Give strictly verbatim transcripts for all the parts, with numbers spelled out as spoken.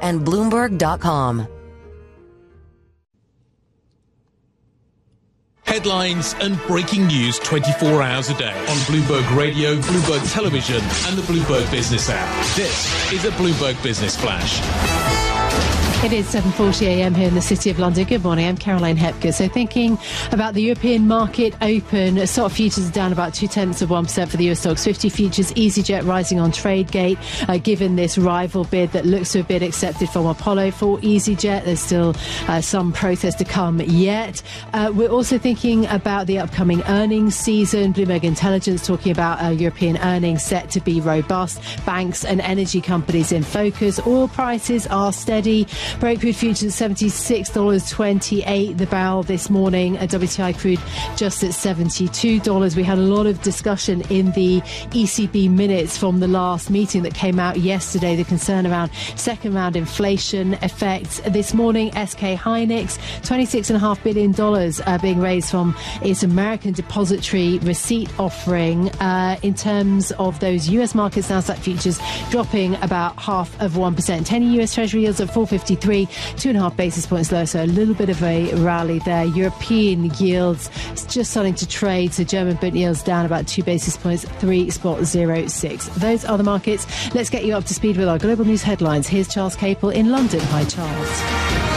and Bloomberg dot com. Headlines and breaking news twenty-four hours a day on Bloomberg Radio, Bloomberg Television and the Bloomberg Business app. This is a Bloomberg Business Flash. It is seven forty a m here in the City of London. Good morning, I'm Caroline Hepker. So thinking about the European market open, stock futures are down about two-tenths of one percent for the U S stocks fifty futures. EasyJet rising on TradeGate, uh, given this rival bid that looks to have been accepted from Apollo for EasyJet. There's still uh, some protest to come yet. Uh, we're also thinking about the upcoming earnings season. Bloomberg Intelligence talking about uh, European earnings set to be robust. Banks and energy companies in focus. Oil prices are steady. Brent crude futures seventy-six dollars twenty-eight the barrel this morning. A W T I crude just at seventy-two dollars. We had a lot of discussion in the E C B minutes from the last meeting that came out yesterday. The concern around second round inflation effects. This morning, S K Hynix, twenty-six point five billion dollars uh, being raised from its American depository receipt offering. Uh, in terms of those U S markets, Nasdaq futures dropping about half of one percent. ten U S Treasury yields at four fifty-three, two and a half basis points lower, so a little bit of a rally there. European yields just starting to trade, so German Bund yields down about two basis points, three point zero six. Those are the markets. Let's get you up to speed with our global news headlines. Here's Charles Capel in London. Hi, Charles.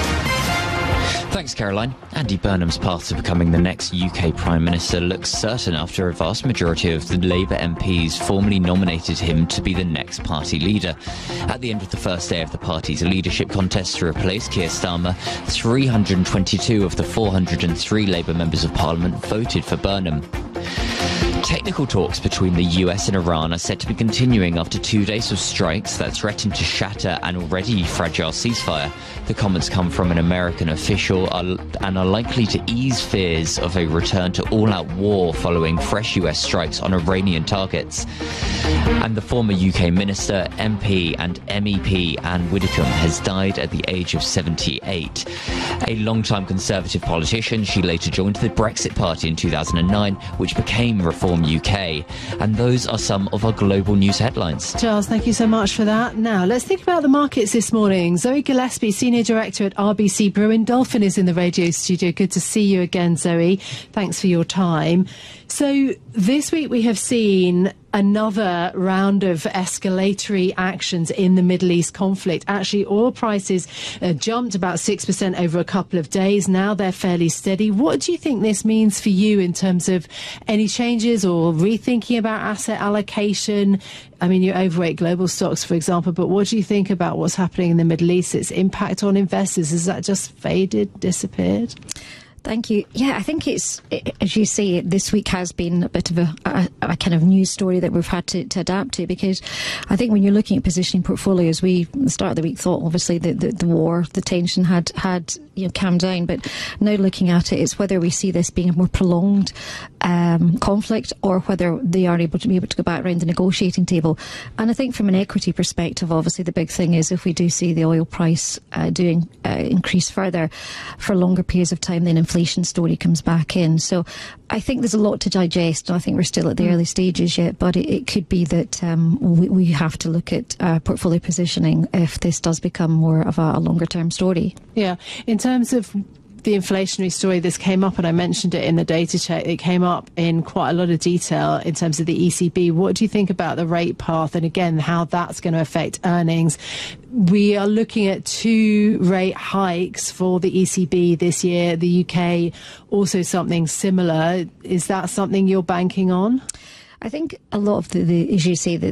Thanks, Caroline. Andy Burnham's path to becoming the next U K Prime Minister looks certain after a vast majority of the Labour M Ps formally nominated him to be the next party leader. At the end of the first day of the party's leadership contest to replace Keir Starmer, three hundred twenty-two of the four hundred three Labour members of Parliament voted for Burnham. Technical talks between the U S and Iran are set to be continuing after two days of strikes that threaten to shatter an already fragile ceasefire. The comments come from an American official and are likely to ease fears of a return to all-out war following fresh U S strikes on Iranian targets. And the former U K minister, M P and M E P Anne Widdecombe has died at the age of seventy-eight. A long-time Conservative politician, she later joined the Brexit Party in two thousand nine, which became Reform U K. And those are some of our global news headlines. Charles, thank you so much for that. Now, let's think about the markets this morning. Zoe Gillespie, Senior Director at R B C Brewin Dolphin, is in the radio studio. Good to see you again, Zoe. Thanks for your time. So this week we have seen another round of escalatory actions in the Middle East conflict. Actually, oil prices uh, jumped about six percent over a couple of days. Now they're fairly steady. What do you think this means for you in terms of any changes or rethinking about asset allocation? I mean, you overweight global stocks, for example, but what do you think about what's happening in the Middle East, its impact on investors? Has that just faded, disappeared? Thank you. Yeah, I think it's, as you say, this week has been a bit of a, a, a kind of news story that we've had to, to adapt to, because I think when you're looking at positioning portfolios, we, at the start of the week, thought obviously that the, the war, the tension had, had you know, calmed down, but now looking at it, it's whether we see this being a more prolonged um, conflict or whether they are able to be able to go back around the negotiating table. And I think from an equity perspective, obviously the big thing is if we do see the oil price uh, doing uh, increase further for longer periods of time, then inflation inflation story comes back in. So I think there's a lot to digest. I think we're still at the mm. early stages yet, but it, it could be that um, we, we have to look at uh, portfolio positioning if this does become more of a, a longer term story. Yeah. In terms of the inflationary story, this came up, and I mentioned it in the data check, it came up in quite a lot of detail in terms of the E C B. What do you think about the rate path and, again, how that's going to affect earnings? We are looking at two rate hikes for the E C B this year. The U K also something similar. Is that something you're banking on? I think a lot of the, the as you say, the